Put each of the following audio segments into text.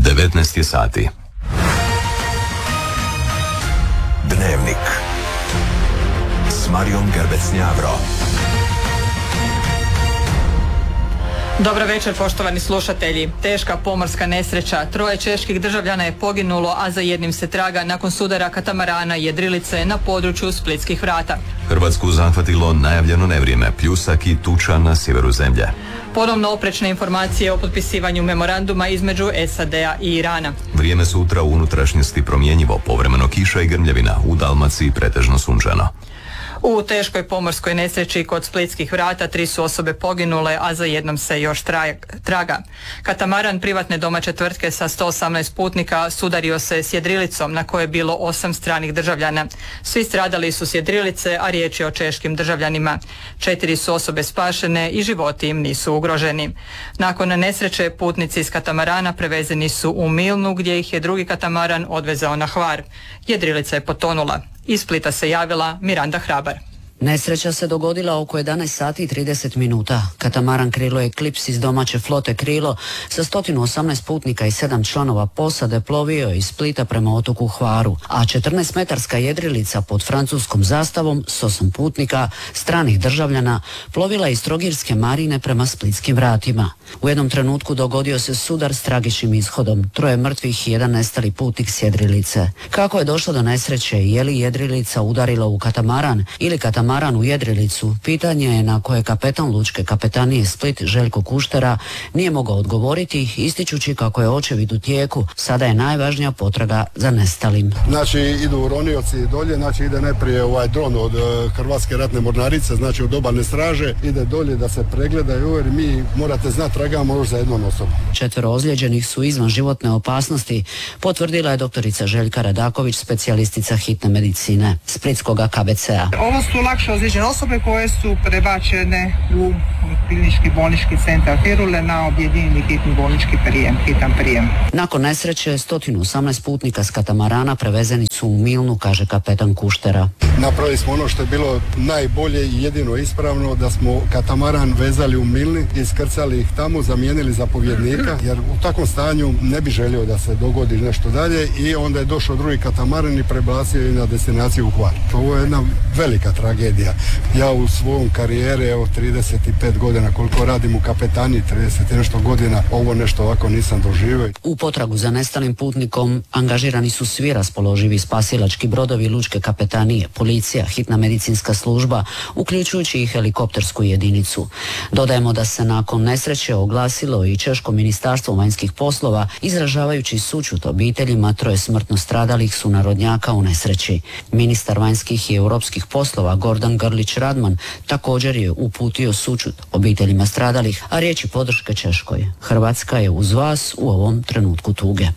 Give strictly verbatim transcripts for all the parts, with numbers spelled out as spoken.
devetnaest je sati. Dnevnik s Marijom Gerbec-Njavro. Dobro večer, poštovani slušatelji. Teška pomorska nesreća. Troje čeških državljana je poginulo, a za jednim se traga nakon sudara katamarana Jedrilice na području Splitskih vrata. Hrvatsku zahvatilo najavljeno nevrijeme, pljusak i tuča na sjeveru zemlje. Ponovno oprečne informacije o potpisivanju memoranduma između S A D-a i Irana. Vrijeme sutra u unutrašnjosti promjenjivo, povremeno kiša i grmljavina, u Dalmaciji pretežno sunčano. U teškoj pomorskoj nesreći kod Splitskih vrata tri su osobe poginule, a za jednom se još traga. Katamaran privatne domaće tvrtke sa sto osamnaest putnika sudario se s Jedrilicom na kojoj je bilo osam stranih državljana. Svi stradali su s Jedrilice, a riječ je o češkim državljanima. Četiri su osobe spašene i životi im nisu ugroženi. Nakon nesreće putnici iz katamarana prevezeni su u Milnu, gdje ih je drugi katamaran odvezao na Hvar. Jedrilica je potonula. Iz Splita se javila Miranda Hrabar. Nesreća se dogodila oko jedanaest sati i trideset minuta. Katamaran Krilo Eclipse iz domaće flote Krilo sa sto osamnaest putnika i sedam članova posade plovio je iz Splita prema otoku Hvaru, a četrnaestmetarska Jedrilica pod francuskom zastavom s osam putnika, stranih državljana, plovila iz Trogirske marine prema Splitskim vratima. U jednom trenutku dogodio se sudar s tragičnim ishodom. Troje mrtvih i jedan nestali putnik s Jedrilice. Kako je došlo do nesreće i je li Jedrilica udarila u katamaran ili katamaran Maran u Jedrilicu, pitanje je na koje kapetan lučke kapetanije Split Željko Kuštera nije mogao odgovoriti, ističući kako je očevid u tijeku. Sada je najvažnija potraga za nestalim. Znači idu ronioci dolje, znači ide najprije ovaj dron od uh, Hrvatske ratne mornarice, znači od obalne straže, ide dolje da se pregledaju jer mi morate znati tragamo još za jednom osobom. Četvero ozlijeđenih su izvan životne opasnosti, potvrdila je doktorica Željka Radaković, specijalistica hitne medicine Splitskoga K B C-a. Ovo su lakše ozlijeđene osobe koje su prebačene u klinički bolnički centar Firule na objedinjeni hitni bolnički prijem, hitan prijem. Nakon nesreće sto osamnaest putnika s katamarana prevezeni su u Milnu, kaže kapetan Kuštera. Napravili smo ono što je bilo najbolje i jedino ispravno, da smo katamaran vezali u Milni, iskrcali ih tamo, zamijenili zapovjednika, jer u takvom stanju ne bi želio da se dogodi nešto dalje, i onda je došao drugi katamaran i prebacio na destinaciju u Hvar. Ovo je jedna velika tragedija. Ja u svojom karijeri, evo trideset pet godina koliko radim u kapetaniji, trideset nešto godina, ovo nešto ovako nisam doživio. U potragu za nestalim putnikom angažirani su svi raspoloživi spasilački brodovi lučke kapetanije, policija, hitna medicinska služba, uključujući i helikoptersku jedinicu. Dodajemo da se nakon nesreće oglasilo i Češko ministarstvo vanjskih poslova, izražavajući sućut obiteljima troje smrtno stradalih sunarodnjaka u nesreći. Ministar vanjskih i europskih poslova Gordan Grlić Radman također je uputio sućut obiteljima stradalih, a riječi podrške Češkoj. Hrvatska je uz vas u ovom trenutku tuge.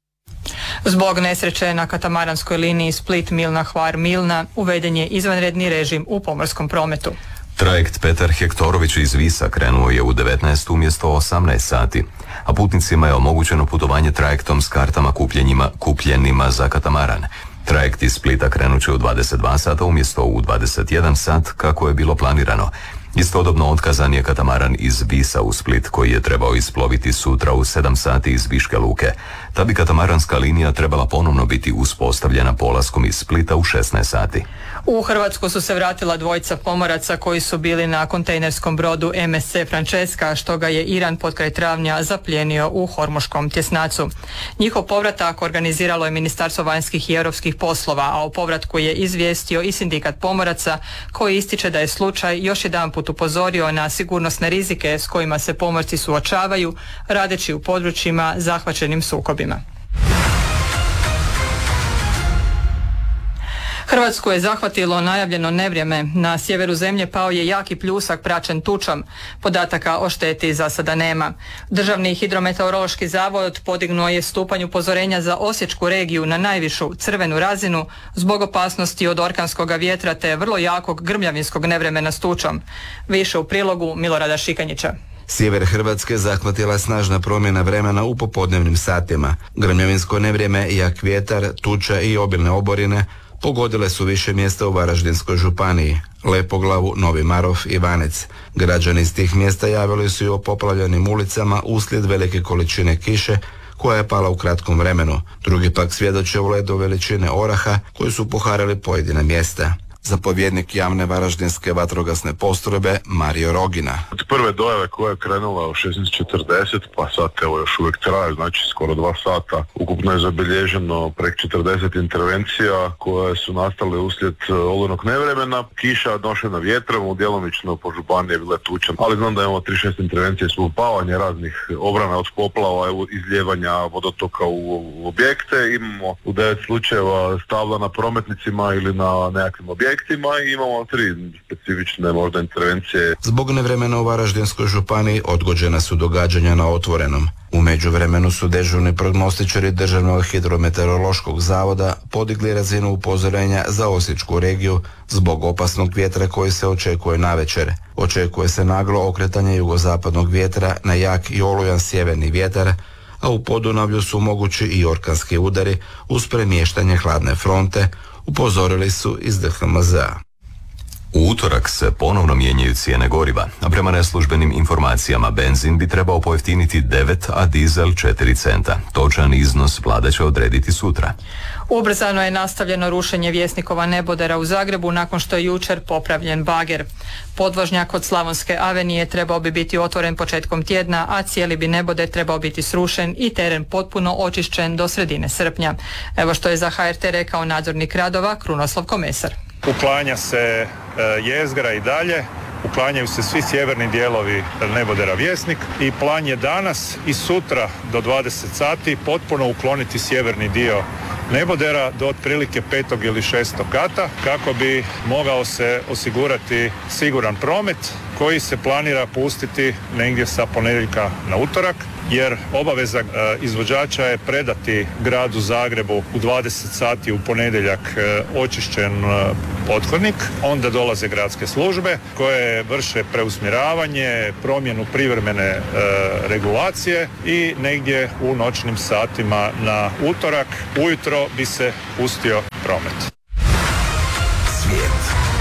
Zbog nesreće na katamaranskoj liniji Split-Milna-Hvar-Milna uveden je izvanredni režim u pomorskom prometu. Trajekt Petar Hektorović iz Visa krenuo je u devetnaest umjesto osamnaest sati, a putnicima je omogućeno putovanje trajektom s kartama kupljenima, kupljenima za katamaran. Trajekt iz Splita krenut će u dvadeset dva sata umjesto u dvadeset jedan sat kako je bilo planirano. Istodobno otkazan je katamaran iz Visa u Split koji je trebao isploviti sutra u sedam sati iz Viške luke. Ta bi katamaranska linija trebala ponovno biti uspostavljena polaskom iz Splita u šesnaest sati. U Hrvatsku su se vratila dvojica pomoraca koji su bili na kontejnerskom brodu M S C Francesca, što ga je Iran potkraj travnja zaplijenio u Hormuškom tjesnacu. Njihov povratak organiziralo je Ministarstvo vanjskih i europskih poslova, a o povratku je izvijestio i sindikat pomoraca koji ističe da je slučaj još jedanput upozorio na sigurnosne rizike s kojima se pomorci suočavaju radeći u područjima zahvaćenim sukobima. Hrvatsku je zahvatilo najavljeno nevrijeme. Na sjeveru zemlje pao je jaki pljusak praćen tučom. Podataka o šteti za sada nema. Državni hidrometeorološki zavod podignuo je stupanj upozorenja za Osječku regiju na najvišu crvenu razinu zbog opasnosti od orkanskog vjetra te vrlo jakog grmljavinskog nevremena s tučom. Više u prilogu Milorada Šikanjića. Sjever Hrvatske zahvatila snažna promjena vremena u popodnevnim satima. Grmljavinsko nevrijeme, jak vjetar, tuča i obilne oborine pogodile su više mjesta u Varaždinskoj županiji, Lepoglavu, Novi Marof i Ivanec. Građani iz tih mjesta javili su i o poplavljenim ulicama uslijed velike količine kiše koja je pala u kratkom vremenu. Drugi pak svjedoče o ledu veličine oraha koji su poharali pojedina mjesta. Zapovjednik javne varaždinske vatrogasne postrojbe Mario Rogina. Od prve dojave koja je krenula u šesnaest četrdeset pa sad evo još uvijek traje, znači skoro dva sata. Ukupno je zabilježeno preko četrdeset intervencija koje su nastale uslijed olujnog nevremena. Kiša nošena vjetrom, djelomično po županiji je bila tuča, ali znam da imamo trideset šest intervencije s upavanja raznih obrana od poplava, izljevanja vodotoka u objekte. Imamo u devet slučajeva stavla na prometnicima ili na nekakvim objektima i imamo tri specifične možda intervencije. Zbog nevremena u Varaždinskoj županiji odgođena su događanja na otvorenom. U međuvremenu su dežurni prognostičari Državnog hidrometeorološkog zavoda podigli razinu upozorenja za Osječku regiju zbog opasnog vjetra koji se očekuje navečer. Očekuje se naglo okretanje jugozapadnog vjetra na jak i olujan sjeverni vjetar, a u Podunavlju su mogući i orkanski udari uz premještanje hladne fronte, upozorili su iz D H M Z-a. U utorak se ponovno mijenjaju cijene goriva, a prema neslužbenim informacijama benzin bi trebao pojeftiniti devet, a dizel četiri centa. Točan iznos vlada će odrediti sutra. Ubrzano je nastavljeno rušenje Vjesnikova nebodera u Zagrebu nakon što je jučer popravljen bager. Podvožnjak od Slavonske avenije trebao bi biti otvoren početkom tjedna, a cijeli bi neboder trebao biti srušen i teren potpuno očišćen do sredine srpnja. Evo što je za H R T rekao nadzornik radova Krunoslav Komesar. Uklanja se jezgra i dalje, uklanjaju se svi sjeverni dijelovi nebodera Vjesnik i plan je danas i sutra do dvadeset sati potpuno ukloniti sjeverni dio nebodera do otprilike petog ili šestog kata kako bi mogao se osigurati siguran promet koji se planira pustiti negdje sa ponedjeljka na utorak, jer obaveza izvođača je predati gradu Zagrebu u dvadeset sati u ponedjeljak očišćen pothodnik. Onda dolaze gradske službe koje vrše preusmjeravanje, promjenu privremene regulacije i negdje u noćnim satima na utorak ujutro bi se pustio promet. Svijet.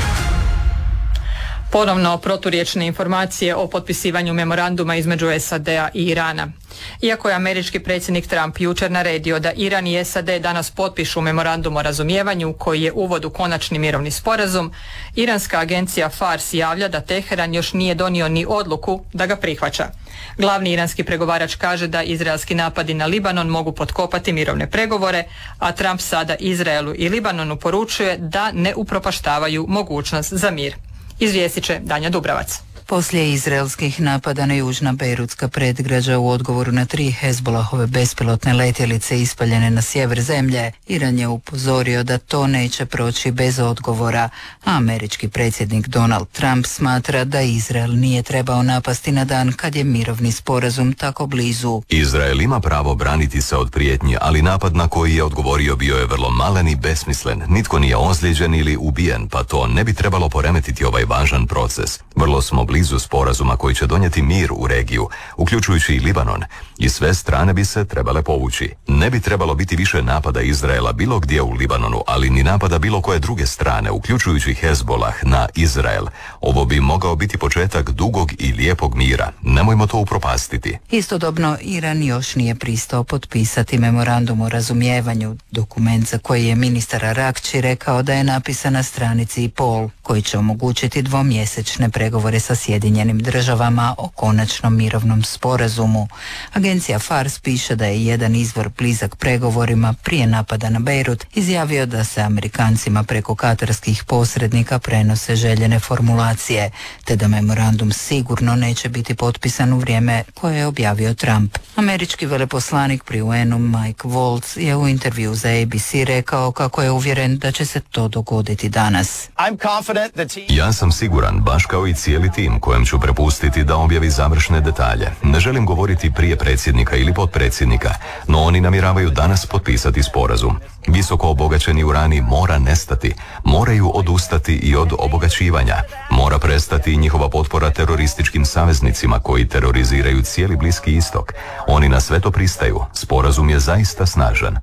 Ponovno proturječne informacije o potpisivanju memoranduma između S A D-a i Irana. Iako je američki predsjednik Trump jučer naredio da Iran i S A D danas potpišu memorandum o razumijevanju koji je uvod u konačni mirovni sporazum, iranska agencija Fars javlja da Teheran još nije donio ni odluku da ga prihvaća. Glavni iranski pregovarač kaže da izraelski napadi na Libanon mogu potkopati mirovne pregovore, a Trump sada Izraelu i Libanonu poručuje da ne upropaštavaju mogućnost za mir. Izvijestit će Danja Dubravac. Poslije izraelskih napada na južna Bejrutska predgrađa u odgovoru na tri Hezbolahove bespilotne letjelice ispaljene na sjever zemlje, Iran je upozorio da to neće proći bez odgovora, a američki predsjednik Donald Trump smatra da Izrael nije trebao napasti na dan kad je mirovni sporazum tako blizu. Izrael ima pravo braniti se od prijetnji, ali napad na koji je odgovorio bio je vrlo malen i besmislen. Nitko nije ozlijeđen ili ubijen, pa to ne bi trebalo poremetiti ovaj važan proces. Vrlo smo blizu sporazuma koji će donijeti mir u regiju, uključujući i Libanon, i sve strane bi se trebale povući. Ne bi trebalo biti više napada Izraela bilo gdje u Libanonu, ali ni napada bilo koje druge strane, uključujući Hezbolah, na Izrael. Ovo bi mogao biti početak dugog i lijepog mira. Nemojmo to upropastiti. Istodobno, Iran još nije pristao potpisati memorandum o razumijevanju, dokument za koji je ministar Arakči rekao da je napisan na stranici i pol, koji će omogućiti dvomjesečne pregovore sa Sjedinjenim državama o konačnom mirovnom sporazumu. Agencija Fars piše da je jedan izvor blizak pregovorima prije napada na Bejrut izjavio da se Amerikancima preko katarskih posrednika prenose željene formulacije, te da memorandum sigurno neće biti potpisan u vrijeme koje je objavio Trump. Američki veleposlanik pri U N-u Mike Waltz je u intervju za A B C rekao kako je uvjeren da će se to dogoditi danas. Ja sam siguran, baš kao i cijeli tim kojem ću prepustiti da objavi završne detalje. Ne želim govoriti prije predsjednika ili potpredsjednika, no oni namjeravaju danas potpisati sporazum. Visoko obogaćeni urani mora nestati, moraju odustati i od obogaćivanja. Mora prestati njihova potpora terorističkim saveznicima koji teroriziraju cijeli Bliski istok. Oni na sve to pristaju. Sporazum je zaista snažan.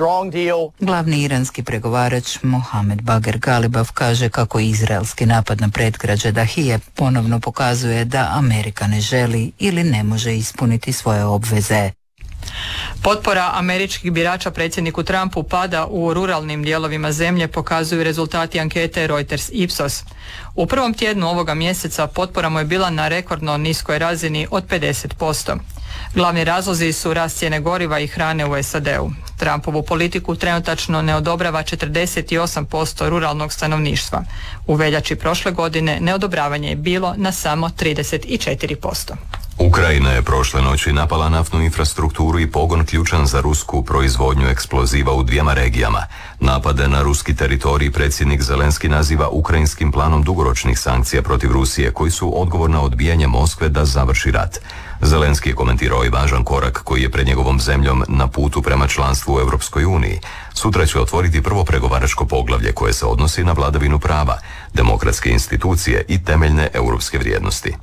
Glavni iranski pregovarač Mohamed Bager Galibaf kaže kako izraelski napad na predgrađe Dahije ponovno pokazuje da Amerika ne želi ili ne može ispuniti svoje obveze. Potpora američkih birača predsjedniku Trumpu pada u ruralnim dijelovima zemlje, pokazuju rezultati ankete Reuters Ipsos. U prvom tjednu ovoga mjeseca potpora mu je bila na rekordno niskoj razini od pedeset posto. Glavni razlozi su rast cijene goriva i hrane u S A D-u. Trumpovu politiku trenutačno ne odobrava četrdeset osam posto ruralnog stanovništva. U veljači prošle godine neodobravanje je bilo na samo trideset četiri posto. Ukrajina je prošle noći napala naftnu infrastrukturu i pogon ključan za rusku proizvodnju eksploziva u dvijema regijama. Napade na ruski teritorij predsjednik Zelenski naziva ukrajinskim planom dugoročnih sankcija protiv Rusije, koji su odgovor na odbijanje Moskve da završi rat. Zelenski je komentirao i važan korak koji je pred njegovom zemljom na putu prema članstvu u Europskoj uniji. Sutra će otvoriti prvo pregovaračko poglavlje koje se odnosi na vladavinu prava, demokratske institucije i temeljne europske vrijednosti.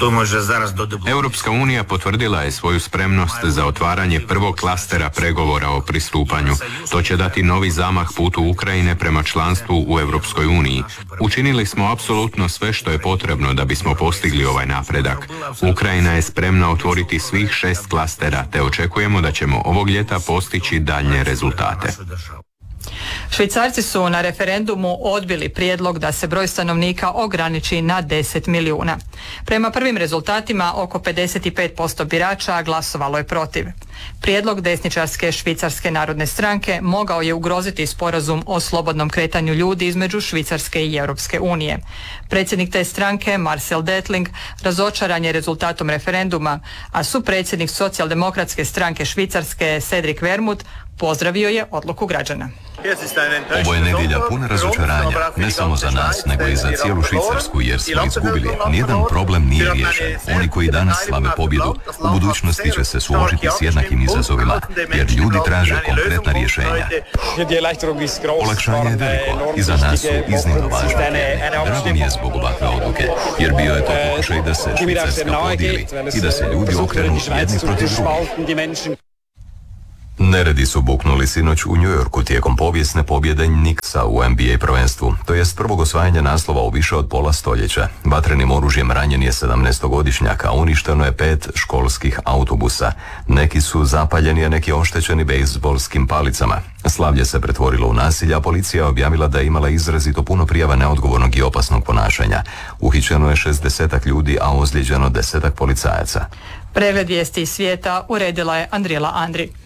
Europska unija potvrdila je svoju spremnost za otvaranje prvog klastera pregovora o pristupanju. To će dati novi zamah putu Ukrajine prema članstvu u Europskoj uniji. Učinili smo apsolutno sve što je potrebno da bismo postigli ovaj napredak. Ukrajina je spremna otvoriti svih šest klastera, te očekujemo da ćemo ovog ljeta postići daljnje rezultate. Švicarci su na referendumu odbili prijedlog da se broj stanovnika ograniči na deset milijuna. Prema prvim rezultatima oko pedeset pet posto birača glasovalo je protiv. Prijedlog desničarske Švicarske narodne stranke mogao je ugroziti sporazum o slobodnom kretanju ljudi između Švicarske i Europske unije. Predsjednik te stranke, Marcel Detling, razočaran je rezultatom referenduma, a supredsjednik socijaldemokratske stranke Švicarske, Cedric Vermut, pozdravio je odluku građana. Ovo je nedjelja puna razočaranja, ne samo za nas, nego i za cijelu Švicarsku, jer smo izgubili. Nijedan problem nije riješen. Oni koji danas slave pobjedu, u budućnosti će se suočiti s jednakim izazovima, jer ljudi traže konkretna rješenja. Olakšanje je veliko i za nas su iznimno važne teme. Drago mi je zbog ovakve odluke, jer bio je to pokušaj da se Švicarska podijeli i da se ljudi okrenu jedni protiv drugih. Neredi su buknuli sinoć u New Yorku tijekom povijesne pobjede Knicksa u N B A prvenstvu, to jest prvog osvajanja naslova u više od pola stoljeća. Vatrenim oružjem ranjen je sedamnaestogodišnjak, a uništeno je pet školskih autobusa. Neki su zapaljeni, a neki oštećeni bejzbolskim palicama. Slavlje se pretvorilo u nasilje, a policija je objavila da je imala izrazito puno prijava neodgovornog i opasnog ponašanja. Uhićeno je šezdesetak ljudi, a ozlijeđeno desetak policajaca. Pregled vijesti iz svijeta uredila je Andrijela Andri.